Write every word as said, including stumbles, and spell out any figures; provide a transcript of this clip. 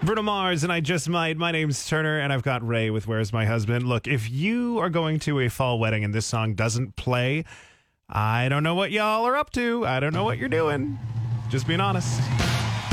Bruno Mars and I Just Might. My name's Turner, and I've got Ray with Where's My Husband. Look, if you are going to a fall wedding and this song doesn't play, I don't know what y'all are up to. I don't know what you're doing. Just being honest.